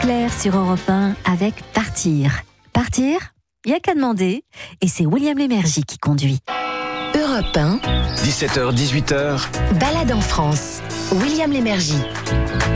Claire sur Europe 1 avec Partir. Partir, il n'y a qu'à demander. Et c'est William Lémergie qui conduit. Europe 1, 17h, 18h. Balade en France. William Lémergie.